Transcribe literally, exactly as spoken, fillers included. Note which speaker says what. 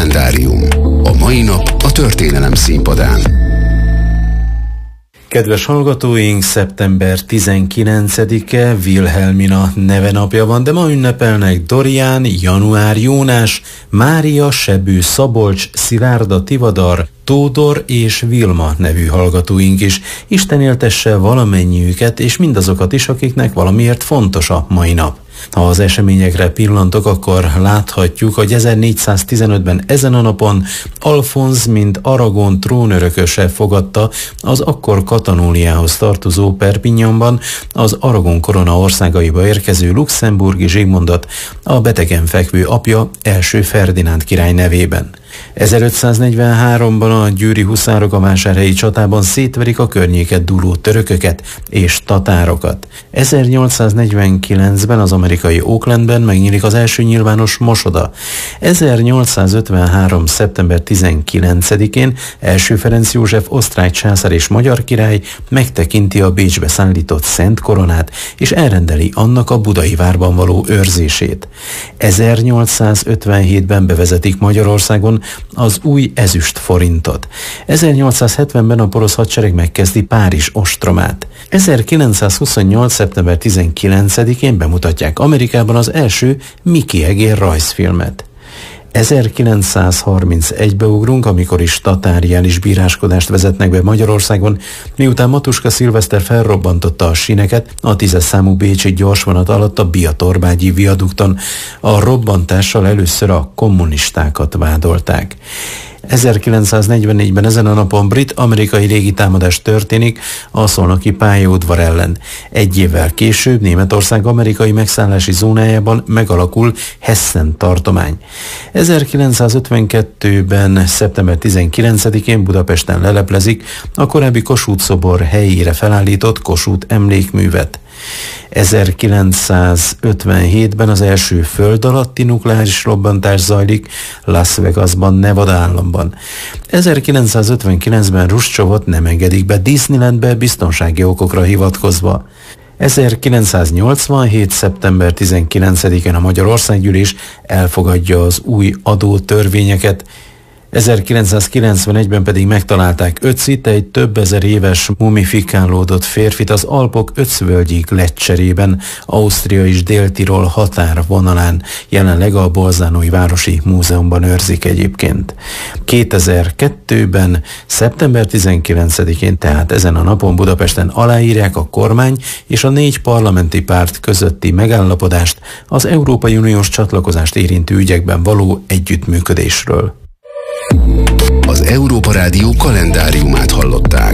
Speaker 1: Kalendárium. A mai nap a történelem színpadán.
Speaker 2: Kedves hallgatóink, szeptember tizenkilencedike Wilhelmina nevenapja van, de ma ünnepelnek Dorián, Január Jónás, Mária, Sebő, Szabolcs, Szilárda, Tivadar, Tódor és Vilma nevű hallgatóink is. Isten éltesse valamennyiüket, és mindazokat is, akiknek valamiért fontos a mai nap. Ha az eseményekre pillantok, akkor láthatjuk, hogy ezernégyszáztizenötben ezen a napon Alfonz, mint Aragon trónörököse fogadta az akkor Katanóniához tartozó Perpignanban az Aragon korona országaiba érkező luxemburgi Zsigmondot, a betegen fekvő apja első Ferdinánd király nevében. ezerötszáznegyvenháromban a győri huszárok a vásárhelyi csatában szétverik a környéket dúló törököket és tatárokat. ezernyolcszáznegyvenkilencben az amerikai Oaklandben megnyílik az első nyilvános mosoda. ezernyolcszázötvenhárom. szeptember tizenkilencedikén első Ferenc József osztrák császár és magyar király megtekinti a Bécsbe szállított Szent Koronát, és elrendeli annak a budai várban való őrzését. ezernyolcszázötvenhétben bevezetik Magyarországon az új ezüst forintot. ezernyolcszázhetvenben a porosz hadsereg megkezdi Párizs ostromát. ezerkilencszázhuszonnyolc. szeptember tizenkilencedikén bemutatják Amerikában az első Mickey egér rajzfilmet. ezerkilencszázharmincegybe ugrunk, amikor is tatáriális bíráskodást vezetnek be Magyarországon, miután Matuska Szilveszter felrobbantotta a síneket a tízes számú bécsi gyorsvonat alatt a Bia-Torbágyi viadukton. A robbantással először a kommunistákat vádolták. ezerkilencszáznegyvennégyben ezen a napon brit-amerikai légitámadás történik a szolnoki pályaudvar ellen. Egy évvel később Németország amerikai megszállási zónájában megalakul Hessen tartomány. ezerkilencszázötvenkettőben. szeptember tizenkilencedikén Budapesten leleplezik a korábbi Kossuth szobor helyére felállított Kossuth emlékművet. ezerkilencszázötvenhétben az első föld alatti nukleáris robbantás zajlik Las Vegasban, Nevada államban. ezerkilencszázötvenkilencben Hruscsovot nem engedik be Disneylandbe biztonsági okokra hivatkozva. ezerkilencszáznyolcvanhét. szeptember tizenkilencedikén a Magyar Országgyűlés elfogadja az új adótörvényeket. ezerkilencszázkilencvenegyben pedig megtalálták Ötzit, egy több ezer éves mumifikálódott férfit az Alpok Ötzvölgyi gleccserében, Ausztria és Dél-Tirol határvonalán, jelenleg a Bolzánói Városi Múzeumban őrzik egyébként. kétezer-kettőben. szeptember tizenkilencedikén, tehát ezen a napon Budapesten aláírják a kormány és a négy parlamenti párt közötti megállapodást az Európai Uniós csatlakozást érintő ügyekben való együttműködésről.
Speaker 1: Az Európa Rádió kalendáriumát hallották.